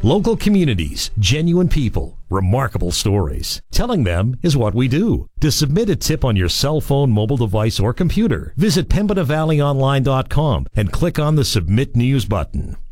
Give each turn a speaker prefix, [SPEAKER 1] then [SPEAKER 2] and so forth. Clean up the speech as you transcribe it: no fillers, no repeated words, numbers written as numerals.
[SPEAKER 1] Local communities, genuine people, remarkable stories. Telling them is what we do. To submit a tip on your cell phone, mobile device, or computer, visit PembinaValleyOnline.com and click on the Submit News button.